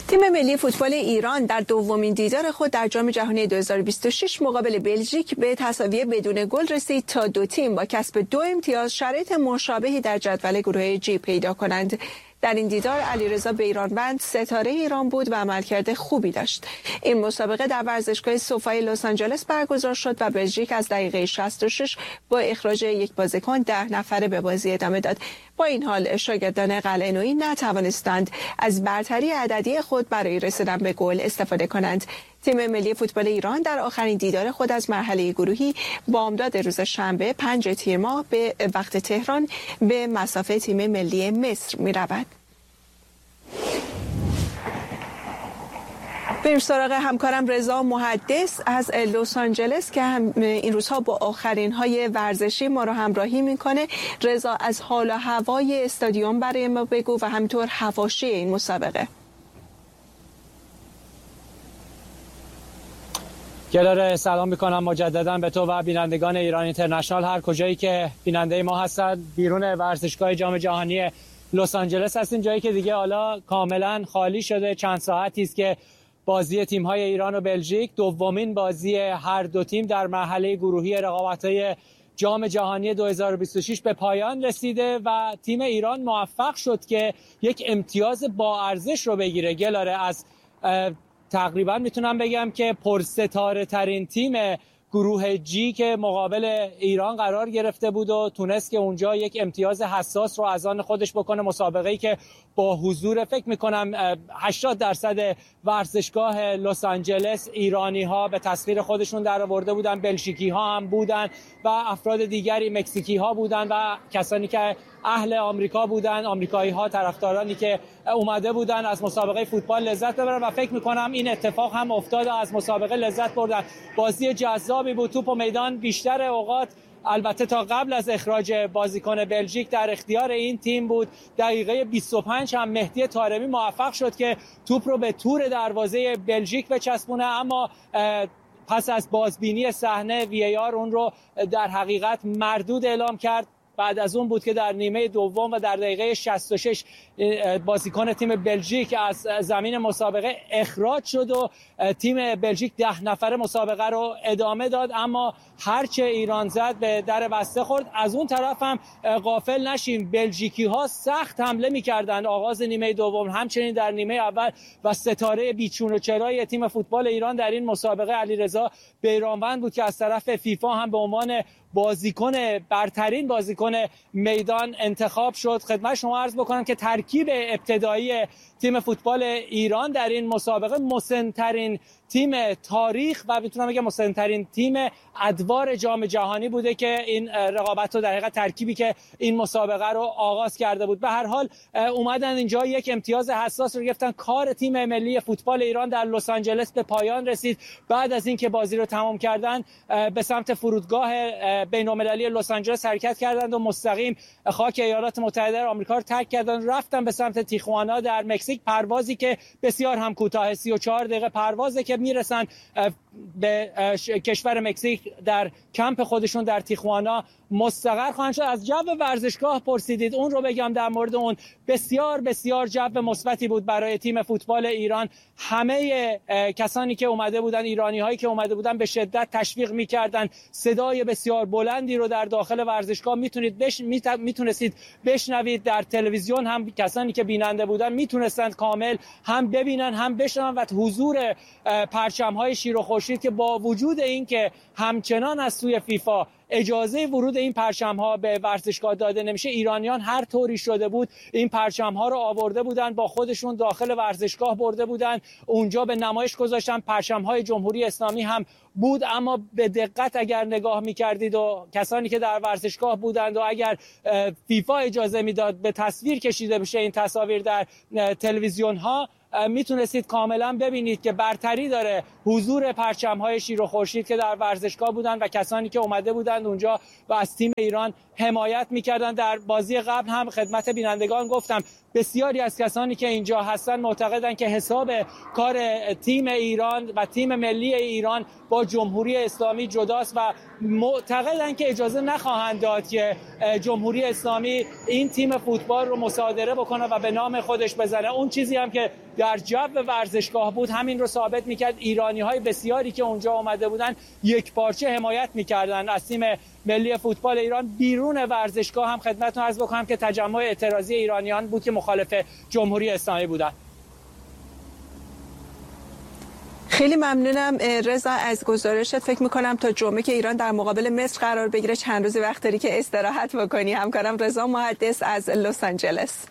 تیم ملی فوتبال ایران در دومین دیدار خود در جام جهانی 2026 مقابل بلژیک به تساوی بدون گل رسید تا دو تیم با کسب 2 امتیاز شرایط مشابهی در جدول گروه جی پیدا کنند. در این دیدار علیرضا بیرانوند ستاره ایران بود و عملکرد خوبی داشت. این مسابقه در ورزشگاه سوفای لس آنجلس برگزار شد و بلژیک از دقیقه 66 با اخراج یک بازیکن 10 نفره به بازی ادامه داد. با این حال شاگردان قلعه‌نویی نتوانستند از برتری عددی خود برای رسیدن به گل استفاده کنند. تیم ملی فوتبال ایران در آخرین دیدار خود از مرحله گروهی بامداد روز شنبه 5 تیر ماه به وقت تهران به مصاف تیم ملی مصر می‌رود. بریم سراغ همکارم رضا محدث از لس آنجلس که این روزها با آخرین های ورزشی ما رو همراهی میکنه. رضا، از حال و هوای استادیوم برای ما بگو و همینطور حواشی این مسابقه. گلاره سلام میکنم مجددا به تو و بینندگان ایران اینترنشنال هر کجایی که بیننده ما هستن. بیرون ورزشگاه جام جهانی لس آنجلس هستیم، جایی که دیگه حالا کاملا خالی شده. چند ساعتی است که بازی تیم‌های ایران و بلژیک، دومین بازی هر دو تیم در مرحله گروهی رقابت‌های جام جهانی 2026 به پایان رسیده و تیم ایران موفق شد که یک امتیاز با ارزش رو بگیره. گلاره، از تقریبا میتونم بگم که پرستاره ترین تیم گروه جی که مقابل ایران قرار گرفته بود و تونست که اونجا یک امتیاز حساس رو از آن خودش بکنه. مسابقه‌ای که با حضور فکر میکنم 80% ورزشگاه لس آنجلس ایرانی ها به تصویر خودشون در آورده بودن، بلژیکی ها هم بودن و افراد دیگری، مکزیکی ها بودن و کسانی که اهل آمریکا بودن، آمریکایی ها، طرفدارانی که اومده بودن از مسابقه فوتبال لذت ببرن و فکر میکنم این اتفاق هم افتاد و از مسابقه لذت بردن. بازی جذابی بود. توپ و میدان بیشتر اوقات البته تا قبل از اخراج بازیکن بلژیک در اختیار این تیم بود. دقیقه 25 هم مهدی طارمی موفق شد که توپ رو به تور دروازه بلژیک بچسبونه، اما پس از بازبینی صحنه VAR اون رو در حقیقت مردود اعلام کرد. بعد از اون بود که در نیمه دوم و در دقیقه 66 بازیکن تیم بلژیک از زمین مسابقه اخراج شد و تیم بلژیک 10 نفره مسابقه رو ادامه داد، اما هرچه ایران زد به در بسته خورد. از اون طرف هم غافل نشیم، بلژیکی ها سخت حمله می‌کردند آغاز نیمه دوم، همچنین در نیمه اول و ستاره بیچون و چرای تیم فوتبال ایران در این مسابقه علیرضا بیرانوند بود که از طرف فیفا هم به عنوان برترین بازیکن میدان انتخاب شد. خدمت شما عرض بکنم که ترکیب ابتدایی تیم فوتبال ایران در این مسابقه مسن‌ترین تیم تاریخ و میتونم بگم مسن‌ترین تیم ادوار جام جهانی بوده که این رقابت رو در حقیقت ترکیبی که این مسابقه رو آغاز کرده بود. به هر حال اومدن اینجا یک امتیاز حساس رو گرفتن. کار تیم ملی فوتبال ایران در لس آنجلس به پایان رسید. بعد از اینکه بازی رو تمام کردن به سمت فرودگاه بین‌المللی لس آنجلس حرکت کردند و مستقیم خاک ایالات متحده آمریکا رو ترک کردند، رفتن به سمت تیخوانا در مکزیک. پروازی که بسیار هم کوتاه 34 دقیقه پروازه که میرسن به کشور مکزیک. در کمپ خودشون در تیخوانا مستقر خواهند شد. از جو ورزشگاه پرسیدید، اون رو بگم در مورد اون بسیار بسیار جو مثبتی بود برای تیم فوتبال ایران. همه کسانی که اومده بودن، ایرانی هایی که اومده بودن، به شدت تشویق می‌کردن. صدای بسیار بلندی رو در داخل ورزشگاه میتونستید بشنوید. در تلویزیون هم کسانی که بیننده بودن میتونستند کامل هم ببینن هم بشنون و حضور پرچم‌های شیر و خورشید که با وجود اینکه همچنان از سوی فیفا اجازه ورود این پرچم‌ها به ورزشگاه داده نمیشه، ایرانیان هر طوری شده بود این پرچم‌ها رو آورده بودن با خودشون داخل ورزشگاه برده بودن، اونجا به نمایش گذاشتن. پرچم‌های جمهوری اسلامی هم بود، اما به دقت اگر نگاه می‌کردید و کسانی که در ورزشگاه بودند و اگر فیفا اجازه میداد به تصویر کشیده بشه این تصاویر در تلویزیون‌ها، میتونستید کاملا ببینید که برتری داره حضور پرچم‌های شیر و خورشید که در ورزشگاه بودن و کسانی که اومده بودند اونجا و از تیم ایران حمایت میکردن. در بازی قبل هم خدمت بینندگان گفتم بسیاری از کسانی که اینجا هستن معتقدن که حساب کار تیم ایران و تیم ملی ایران با جمهوری اسلامی جداست و معتقدن که اجازه نخواهند داد که جمهوری اسلامی این تیم فوتبال رو مصادره بکنه و به نام خودش بزنه. اون چیزی هم که در جو ورزشگاه بود همین رو ثابت میکرد. ایرانی‌های بسیاری که اونجا آمده بودن یک پارچه حمایت میکردن از تیم ملی فوتبال ایران. بیرون ورزشگاه هم خدمتتون عرض بکنم که تجمع اعتراضی ایرانیان بود که مخالف جمهوری اسلامی بودن. خیلی ممنونم رضا از گزارشت. فکر میکنم تا جمعه که ایران در مقابل مصر قرار بگیره چند روزی وقت داری که استراحت بکنی. همکارم رضا محدث از لس آنجلس.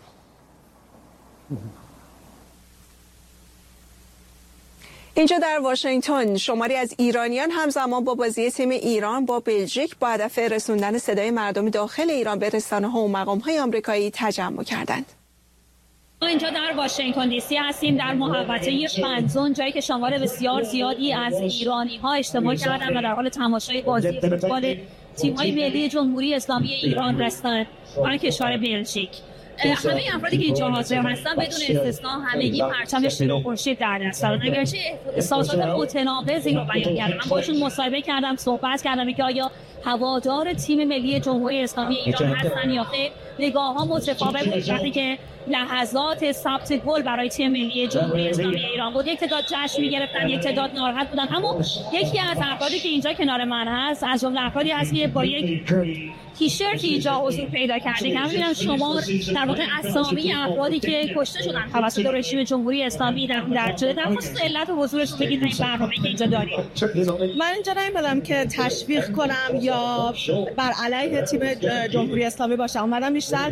اینجا در واشنگتن شماری از ایرانیان همزمان با بازی تیم ایران با بلژیک با هدف رسوندن صدای مردم داخل ایران به رسانه‌ها و مقام‌های آمریکایی تجمع کردند. اینجا در واشنگتن دی سی هستیم، در محوطه فنزون، جایی که شمار بسیار زیادی از ایرانی‌ها اجتماع کردند و در حال تماشای بازی فوتبال تیم‌های ملی جمهوری اسلامی ایران هستند و کشور بلژیک. همه افرادی که اینجا حاضر هستن بدون استثنا همگی پرچم شیر و خورشید در دست دارن. اگرچه احساسات متناقضی رو بیان کردم، من باشون مصاحبه کردم، صحبت کردم که آیا هوادار تیم ملی جمهوری اسلامی ایران هستن یا خیر. نگاه‌ها متفاوت بود. وقتی که لحظات ثبت گل برای تیم ملی جمهوری اسلامی ایران بود، یک تعداد جشن می‌گرفتن، یک تعداد ناراحت بودن. اما یکی از افرادی که اینجا کنار من هست از جمله افرادی هست که با یک تیشرت اینجا حضور پیدا کرده که همین شما در واقع اسامی افرادی که کشته شدن توسط رژیم جمهوری اسلامی در شده در خصوص علت حضورش بگید این برنامه‌ای که اینجا داریم. من اینجا نیومدم که تشویق کنم یا بر علیه تیم جمهوری اسلامی باشم. اومدم بیشتر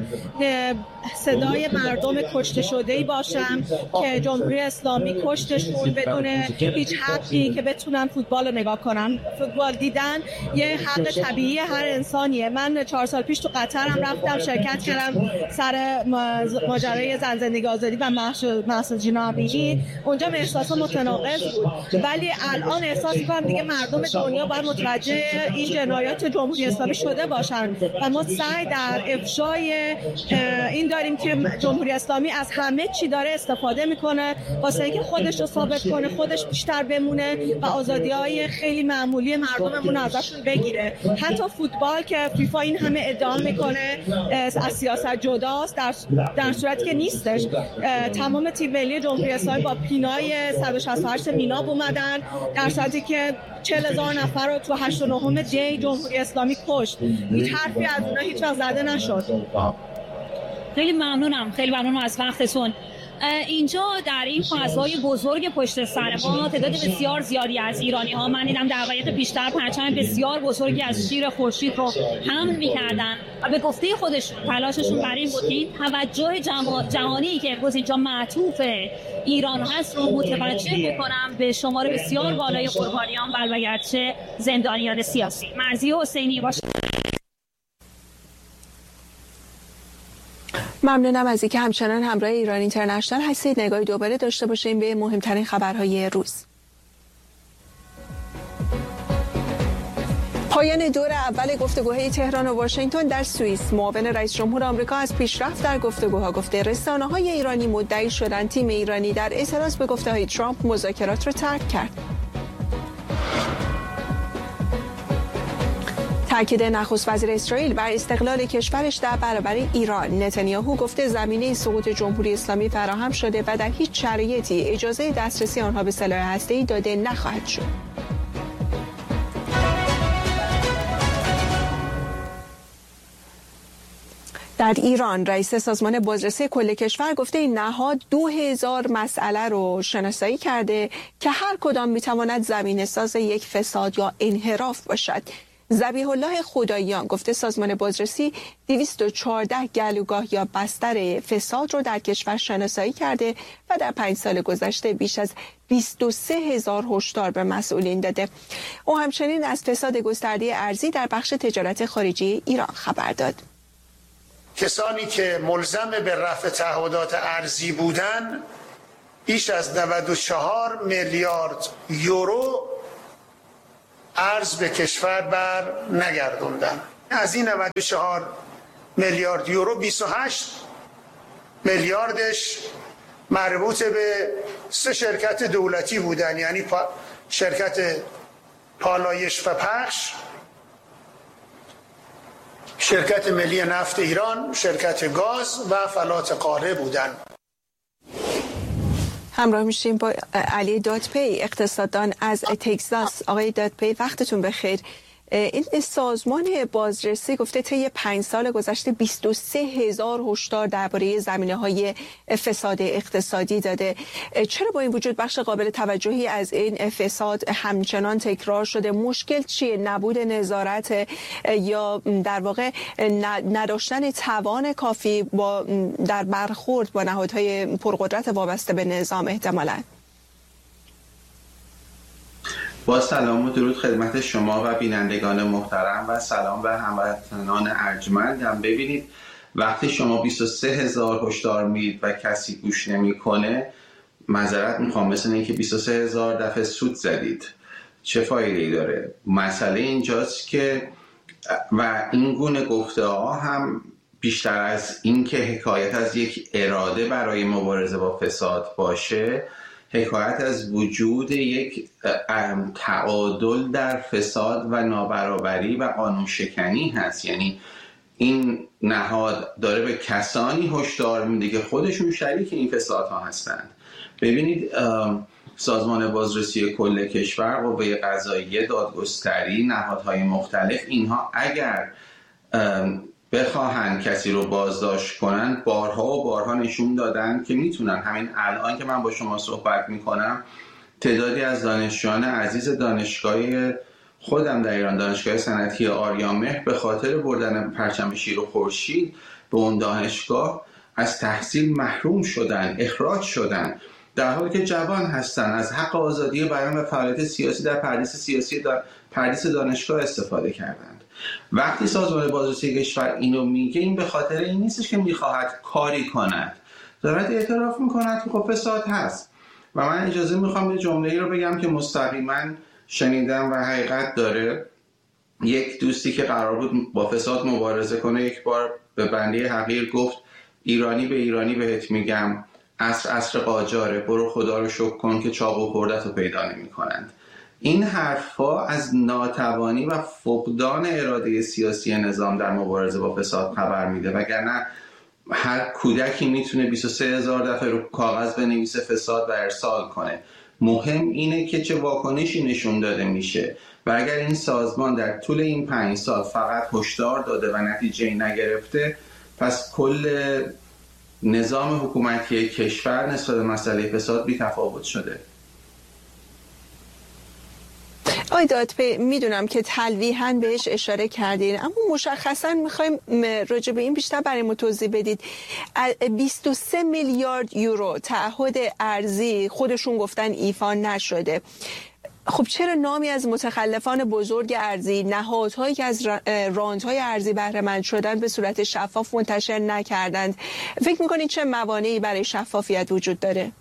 صدای مردم کشته شده‌ای باشم که جمهوری اسلامی کشتشون بدون هیچ حقی که بتونن فوتبال رو نگاه کنن. فوتبال دیدن یه حق طبیعی هر انسانیه. من 4 سال پیش تو قطر هم رفتم شرکت کردم سر ماجرای زن زندگی آزادی و محسا جنابی. اونجا احساسات متناقض بود، ولی الان احساس می‌کنم دیگه مردم دنیا باید متوجه این جنایات جمهوری اسلامی شده باشن و ما سعی در افشای این داریم که جمهوری اسلامی از همه چی داره استفاده میکنه واسه اینکه خودش رو ثابت کنه، خودش بیشتر بمونه و آزادی‌های خیلی معمولی مردممون ازشون بگیره. حتی فوتبال که فیفا این همه ادعا میکنه از سیاست جداست، در صورتی که نیستش. تمام تیم ملی جمهوری اسلامی با پینای 168 میناب اومدن، در صورتی که 40,000 نفر رو تو 8 و 9 دی جمهوری اسلامی کشت. هیچ حرفی از اونها هیچ وقت زده نشد. خیلی ممنونم از وقتتون. اینجا در این فضای بزرگ پشت سر ما تعداد بسیار زیادی از ایرانی‌ها، من دیدم دقایق پیشتر پرچم بسیار بزرگی از شیر خورشید رو حمل می‌کردن و به گفته خودشون تلاششون برای این بود که این توجه جهانی که امروز اینجا معطوف ایران هست رو متوجه بکنم به شمار بسیار بالای قربانیان و اگرچه زندانیان سیاسی. مرضیه حسینی باشه. ممنونم از اینکه همچنان همراه ایران اینترنشنال هستید. نگاهی دوباره داشته باشیم به مهمترین خبرهای روز. پایان دور اول گفتگوهای تهران و واشنگتن در سوئیس. معاون رئیس جمهور آمریکا از پیشرفت در گفتگوها گفته. رسانه‌های ایرانی مدعی شدند تیم ایرانی در اعتراض به گفته‌های ترامپ مذاکرات را ترک کرد. تاکید نخست وزیر اسرائیل بر استقلال کشورش در برابر ایران. نتانیاهو گفته زمینه سقوط جمهوری اسلامی فراهم شده و در هیچ شرایطی اجازه دسترسی آنها به سلاح هسته‌ای داده نخواهد شد. در ایران رئیس سازمان بازرسی کل کشور گفته این نهاد 2000 مسئله رو شناسایی کرده که هر کدام میتواند زمینه ساز یک فساد یا انحراف باشد. ذبیح الله خداییان گفته سازمان بازرسی 214 گلوگاه یا بستر فساد رو در کشور شناسایی کرده و در 5 سال گذشته بیش از 23,000 هشدار به مسئولین داده. او همچنین از فساد گسترده ارزی در بخش تجارت خارجی ایران خبر داد. کسانی که ملزم به رفع تعهدات ارزی بودند بیش از 94 میلیارد یورو ارز به کشور بر نگردوندن. از این 94 میلیارد یورو 28 میلیاردش مربوط به 3 شرکت دولتی بودن، یعنی شرکت پالایش و پخش، شرکت ملی نفت ایران، شرکت گاز و فلات قاره بودن. همراه میشیم با علی دادپی، اقتصاددان از تگزاس. آقای دادپی وقتتون بخیر. این سازمان بازرسی گفته طی 5 سال گذشته 23,000 هشدار درباره زمینه‌های فساد اقتصادی داده. چرا با این وجود بخش قابل توجهی از این فساد همچنان تکرار شده؟ مشکل چیه؟ نبود نظارت یا در واقع نداشتن توان کافی در برخورد با نهادهای پرقدرت وابسته به نظام احتمالاً؟ با سلام و درود خدمت شما و بینندگان محترم و سلام به هموطنان ارجمندم. ببینید، وقتی شما 23,000 هشدار میدید و کسی گوش نمیکنه، معذرت میخوام، مثل اینکه 23,000 دفعه سود زدید، چه فایده‌ای داره؟ مسئله اینجاست که و این گونه گفته ها هم بیشتر از این که حکایت از یک اراده برای مبارزه با فساد باشه، حکایت از وجود یک تعادل در فساد و نابرابری و قانون شکنی هست. یعنی این نهاد داره به کسانی هشدار میده که خودشون شریک این فسادها هستند. ببینید، سازمان بازرسی کل کشور، قوه قضاییه، دادگستری، نهادهای مختلف، اینها اگر بخواهند کسی رو بازداشت کنن، بارها و بارها نشون دادن که میتونن. همین الان که من با شما صحبت میکنم، تعدادی از دانشجویان عزیز دانشگاه خودم در ایران، دانشگاه صنعتی آریامهر، به خاطر بردن پرچم شیر و خورشید به اون دانشگاه از تحصیل محروم شدن، اخراج شدن، در حالی که جوان هستن، از حق آزادی بیان و فعالیت سیاسی در پردیس دانشگاه استفاده کردند. وقتی سازمان بازرسی کشور اینو میگه، این به خاطر این نیستش که میخواهد کاری کند، دارد اعتراف میکند که خب فساد هست. و من اجازه میخوام یه جمله‌ای رو بگم که مستقیما شنیدم و حقیقت داره. یک دوستی که قرار بود با فساد مبارزه کنه، یک بار به بنده حقیر گفت: ایرانی به ایرانی بهت میگم، عصر قاجاره، برو خدا رو شکر کن که چاق و خردت رو پیدا نمی‌کنند. این حرفا از ناتوانی و فقدان اراده سیاسی نظام در مبارزه با فساد خبر میده، وگرنه هر کودکی میتونه 23,000 دفعه رو کاغذ بنویسه فساد و ارسال کنه. مهم اینه که چه واکنشی نشون داده میشه و اگر این سازمان در طول این 5 سال فقط هشدار داده و نتیجه‌ای نگرفته، پس کل نظام حکومتی کشور نسبت به مسئله فساد بی‌تفاوت شده. آقای دادپی، میدونم که تلویحاً بهش اشاره کردین، اما مشخصاً میخوایم راجع به این بیشتر برای ما توضیح بدید. 23 میلیارد یورو تعهد ارزی خودشون گفتن ایفا نشده. خب چرا نامی از متخلفان بزرگ ارزی، نهادهایی که از راندهای ارزی بهره مند شدن، به صورت شفاف منتشر نکردند؟ فکر میکنید چه موانعی برای شفافیت وجود داره؟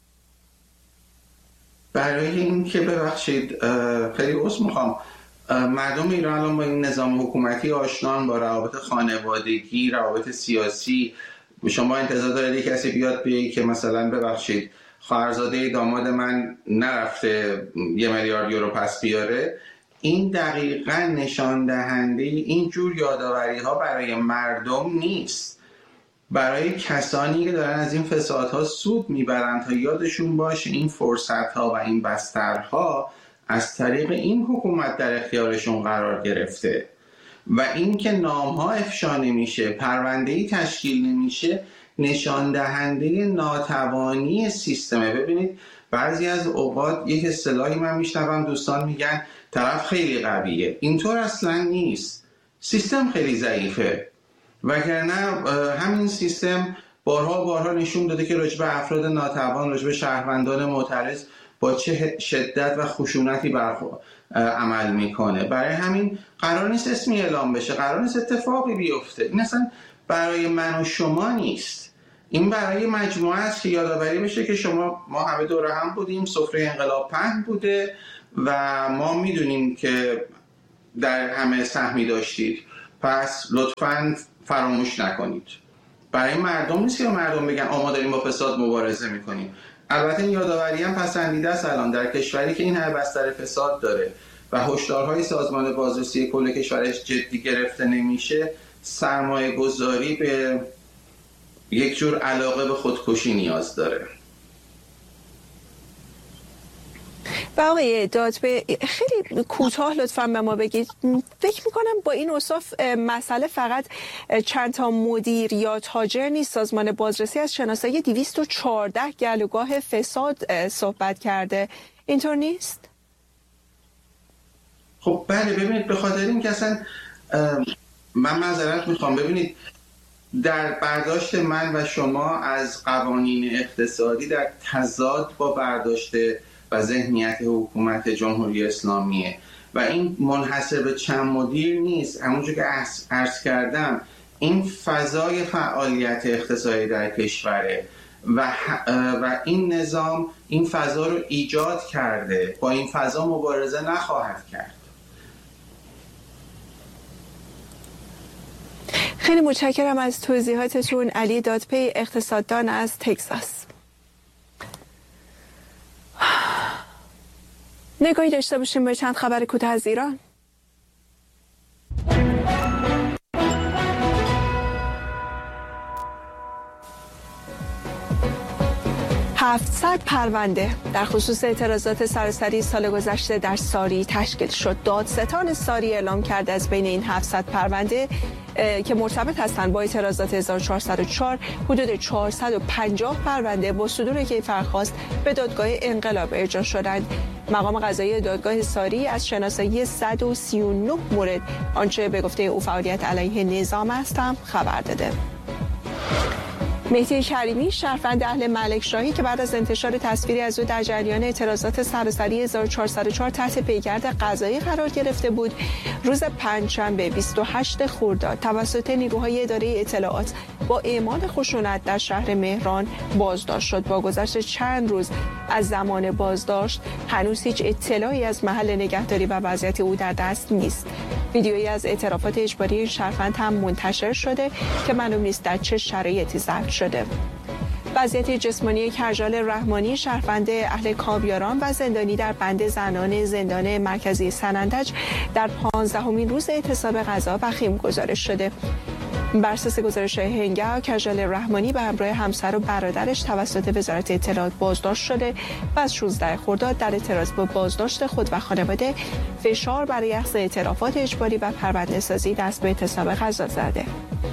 برای این که ببخشید خیلی عذر میخوام، مردم ایران الان با این نظام حکومتی آشنان، با روابط خانوادگی، روابط سیاسی. شما انتظار دارید کسی بیاد بگه که مثلا ببخشید خواهرزاده داماد من نرفته 1 میلیارد یورو پس بیاره؟ این دقیقاً نشان دهنده این جور یادآوری ها برای مردم نیست، برای کسانی که دارن از این فسادها سود میبرند تا یادشون باشه این فرصتها و این بسترها از طریق این حکومت در اختیارشون قرار گرفته و این که نامها افشا نمیشه، پرونده‌ای تشکیل نمیشه، نشان دهنده ناتوانی سیستمه. ببینید، بعضی از اوقات یک اصطلاحی من میشنوم دوستان میگن طرف خیلی قویه. اینطور اصلا نیست، سیستم خیلی ضعیفه، وگرنه همین سیستم بارها نشون داده که راجع به افراد ناتوان، راجع به شهروندان معترض با چه شدت و خشونتی عمل میکنه. برای همین قرار نیست اسمی اعلام بشه، قرار نیست اتفاقی بیفته. این اصلا برای من و شما نیست، این برای مجموعه است که یادآوری بشه که ما همه دور هم بودیم، سفره انقلاب پهن بوده و ما میدونیم که در همه سهمی داشتید، پس لطفاً فراموش نکنید. برای مردم نیست که مردم بگن ما داریم با فساد مبارزه میکنیم. البته این یادآوری هم پسندیده است الان در کشوری که این همه بستر فساد داره و هشدارهای سازمان بازرسی کل کشورش جدی گرفته نمیشه، سرمایه گذاری به یک جور علاقه به خودکشی نیاز داره. و آقای دادبه خیلی کوتاه لطفاً به ما بگید، فکر میکنم با این اوصاف مسئله فقط چند تا مدیر یا تاجر نیست. سازمان بازرسی از شناسایی 214 گلوگاه فساد صحبت کرده، اینطور نیست؟ خب بله، ببینید به خاطر این که اصلا من معذرت میخوام، ببینید در برداشت من و شما از قوانین اقتصادی در تضاد با برداشت و ذهنیت حکومت جمهوری اسلامیه و این منحصر به چند مدیر نیست. همونجور که عرض کردم این فضای فعالیت اقتصادی در کشوره و این نظام این فضا رو ایجاد کرده، با این فضا مبارزه نخواهد کرد. خیلی متشکرم از توضیحاتتون. علی دادپی، اقتصاددان از تگزاس. نگاهی داشته باشیم به چند خبر کوتاه از ایران. 700 پرونده در خصوص اعتراضات سراسری سال گذشته در ساری تشکیل شد. دادستان ساری اعلام کرده از بین این 700 پرونده که مرتبط هستند با اعتراضات 1404 حدود 450 پرونده با صدور کیفرخواست به دادگاه انقلاب ارجاع شدند. مقام قضایی دادگاه ساری از شناسایی 139 مورد آنچه به گفته او فعالیت علیه نظام است هم خبر داده. مهدی کریمی، شهروند اهل ملکشاهی که بعد از انتشار تصویری از او در جریان اعتراضات سراسری 1404 تحت پیگرد قضایی قرار گرفته بود، روز پنجشنبه 28 خرداد توسط نیروهای اداره اطلاعات با اعمال خشونت در شهر مهران بازداشت شد. با گذشت چند روز از زمان بازداشت هنوز هیچ اطلاعی از محل نگهداری و وضعیت او در دست نیست. ویدیویی از اعترافات اجباری این شهروند هم منتشر شده که معلوم نیست در چه شرایطی ضبط شده. وضعیت جسمانی کرجال رحمانی، شهروند اهل کاویاران و زندانی در بند زنان زندان مرکزی سنندج، در 15مین روز اعتصاب غذا وخیم گزارش شده. بر اساس گزارش هنگا، کرجال رحمانی به همراه همسر و برادرش توسط وزارت اطلاعات بازداشت شده و از 16 خرداد در اعتراض با بازداشت خود و خانواده فشار برای اخذ اعترافات اجباری و پرونده سازی دست به اعتصاب غذا زده.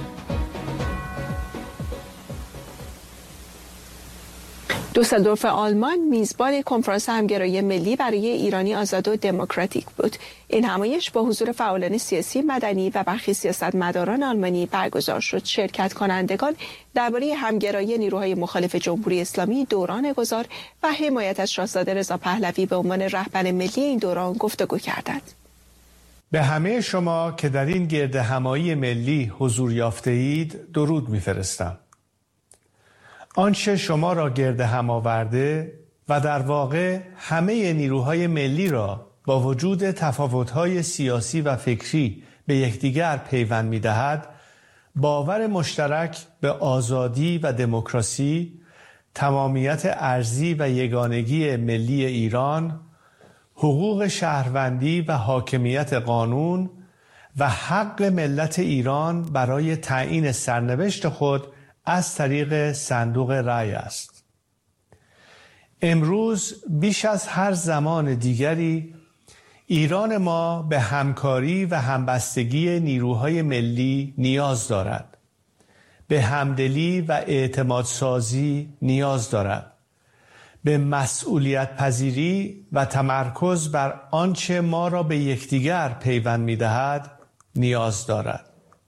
دوسلدورف آلمان میزبان کنفرانس همگرایی ملی برای ایرانی آزاد و دموکراتیک بود. این همایش با حضور فعالان سیاسی، مدنی و برخی سیاستمداران آلمانی برگزار شد. شرکت کنندگان درباره همگرایی نیروهای مخالف جمهوری اسلامی دوران گذار و حمایت از شاهزاده رضا پهلوی به عنوان رهبر ملی این دوران گفتگو کردند. به همه شما که در این گرد همایی ملی حضور یافته اید درود می‌فرستم. آنچه شما را گرد هم آورده و در واقع همه نیروهای ملی را با وجود تفاوت‌های سیاسی و فکری به یکدیگر پیوند می‌دهد، باور مشترک به آزادی و دموکراسی، تمامیت ارضی و یگانگی ملی ایران، حقوق شهروندی و حاکمیت قانون و حق ملت ایران برای تعیین سرنوشت خود از طریق صندوق رای است. امروز بیش از هر زمان دیگری ایران ما به همکاری و همبستگی نیروهای ملی نیاز دارد. به همدلی و اعتمادسازی نیاز دارد. به مسئولیت پذیری و تمرکز بر آنچه ما را به یکدیگر پیوند می‌دهد نیاز دارد.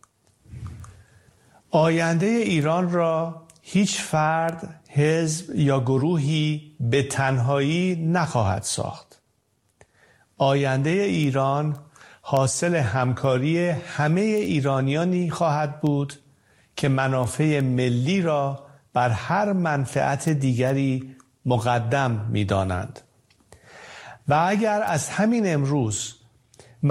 آینده ایران را هیچ فرد، حزب یا گروهی به تنهایی نخواهد ساخت. آینده ایران حاصل همکاری همه ایرانیانی خواهد بود که منافع ملی را بر هر منفعت دیگری مقدم می‌دانند. و اگر از همین امروز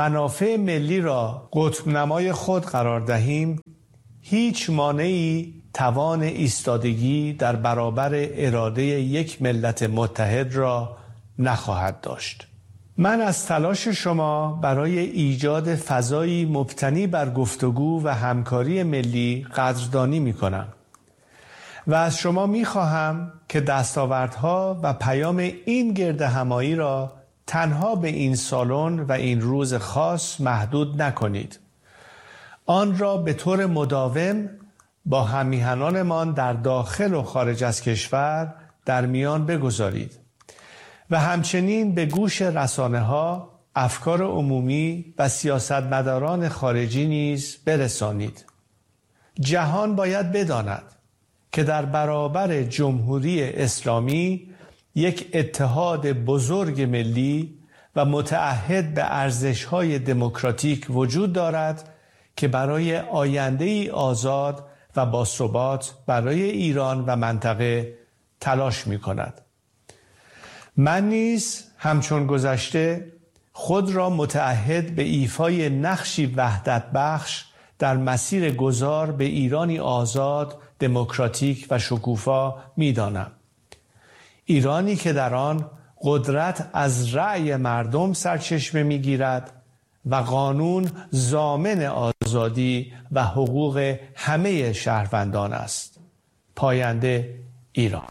منافع ملی را قطب نمای خود قرار دهیم، هیچ مانعی توان ایستادگی در برابر اراده یک ملت متحد را نخواهد داشت. من از تلاش شما برای ایجاد فضایی مبتنی بر گفتگو و همکاری ملی قدردانی می‌کنم و از شما می‌خواهم که دستاوردها و پیام این گردهمایی را تنها به این سالن و این روز خاص محدود نکنید. آن را به طور مداوم با هم‌میهنانمان در داخل و خارج از کشور در میان بگذارید و همچنین به گوش رسانه‌ها، افکار عمومی و سیاستمداران خارجی نیز برسانید. جهان باید بداند که در برابر جمهوری اسلامی یک اتحاد بزرگ ملی و متعهد به ارزش‌های دموکراتیک وجود دارد که برای آینده‌ای آزاد و باثبات برای ایران و منطقه تلاش می‌کند. من نیز همچون گذشته خود را متعهد به ایفای نقشی وحدت بخش در مسیر گذار به ایرانی آزاد، دموکراتیک و شکوفا می‌دانم. ایرانی که در آن قدرت از رأی مردم سرچشمه می‌گیرد و قانون ضامن آزادی و حقوق همه شهروندان است. پاینده ایران.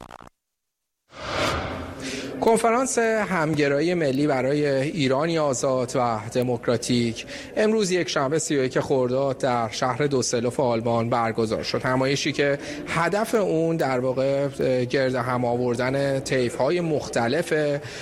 کنفرانس همگرایی ملی برای ایرانی آزاد و دموکراتیک امروز یکشنبه 31 خرداد در شهر دوسلدورف آلمان برگزار شد. همایشی که هدف اون در واقع گرد هم آوردن طیف‌های مختلف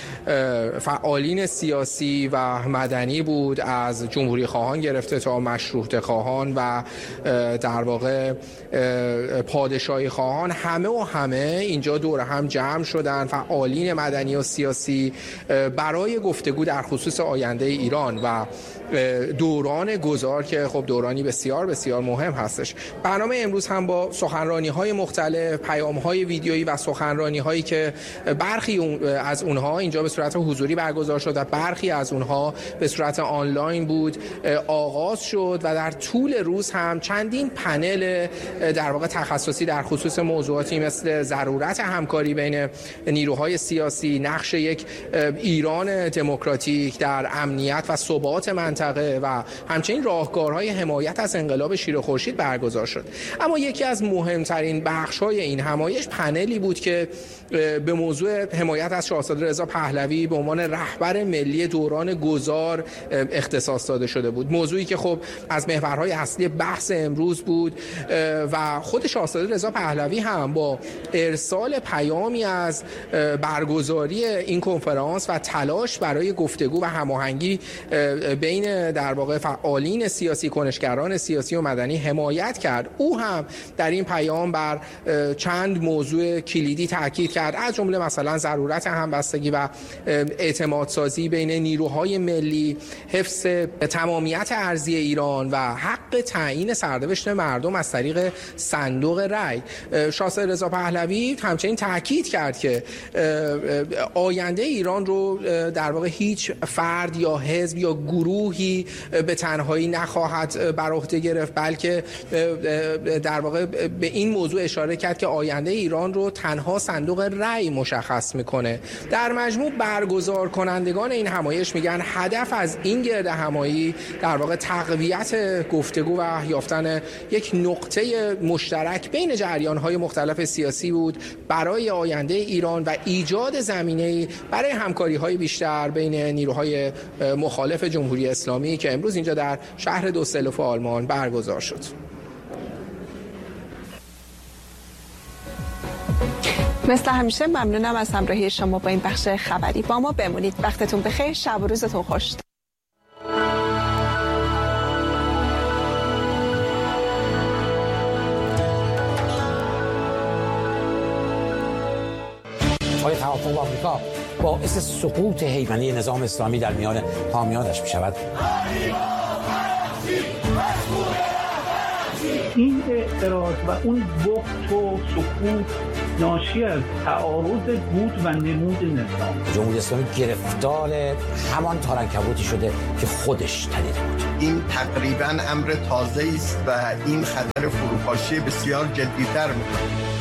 فعالین سیاسی و مدنی بود، از جمهوری خواهان گرفته تا مشروطه خواهان و در واقع پادشاهی خواهان. همه اینجا دور هم جمع شدن، فعالین مدنی و سیاسی، برای گفتگو در خصوص آینده ایران و دوران گذار که خب دورانی بسیار بسیار مهم هستش. برنامه امروز هم با سخنرانی‌های مختلف، پیام‌های ویدیویی و سخنرانی‌هایی که برخی از اونها اینجا به صورت حضوری برگزار شد و برخی از اونها به صورت آنلاین بود آغاز شد و در طول روز هم چندین پنل در واقع تخصصی در خصوص موضوعاتی مثل ضرورت همکاری بین نیروهای سیاسی، نقش یک ایران دموکراتیک در امنیت و ثبات منطقه و همچنین راهکارهای حمایت از انقلاب شیر خورشید برگزار شد. اما یکی از مهمترین بخش‌های این همایش پنلی بود که به موضوع حمایت از شاهزاده رضا پهلوی به عنوان رهبر ملی دوران گذار اختصاص داده شده بود. موضوعی که خب از محورهای اصلی بحث امروز بود و خود شاهزاده رضا پهلوی هم با ارسال پیامی از برگزاری این کنفرانس و تلاش برای گفتگو و هماهنگی بین در واقع فعالین سیاسی، کنشگران سیاسی و مدنی حمایت کرد. او هم در این پیام بر چند موضوع کلیدی تاکید کرد، از جمله مثلا ضرورت همبستگی و اعتمادسازی بین نیروهای ملی، حفظ تمامیت ارضی ایران و حق تعیین سرنوشت مردم از طریق صندوق رای. شاهزاده رضا پهلوی همچنین تاکید کرد که آینده ایران رو در واقع هیچ فرد یا حزب یا گروهی به تنهایی نخواهد بر عهده گرفت، بلکه در واقع به این موضوع اشاره کرد که آینده ایران رو تنها صندوق رأی مشخص میکنه. در مجموع برگزار کنندگان این همایش میگن هدف از این گرد همایی در واقع تقویت گفتگو و یافتن یک نقطه مشترک بین جریان‌های مختلف سیاسی بود برای آینده ایران و ایجاد زمینه‌ای برای همکاری‌های بیشتر بین نیروهای مخالف جمهوری اسلامی که امروز اینجا در شهر دوسلدورف آلمان برگزار شد. مثل همیشه ممنونم از همراهی شما با این بخش خبری. با ما بمونید. وقتتون بخیر. شب و روزتون خوش. آیا توافق با آمریکا باعث سقوط هیمنه نظام اسلامی در میان حامیانش می شود؟ این اعتراض و اون بخت و سکوت ناشی از تعارض بود و نمود نظام. جمهوری اسلامی گرفتار همان تارنکبوتی شده که خودش تنیده بود. این تقریبا امر تازه است و این خطر فروپاشی بسیار جدی‌تر می‌کند.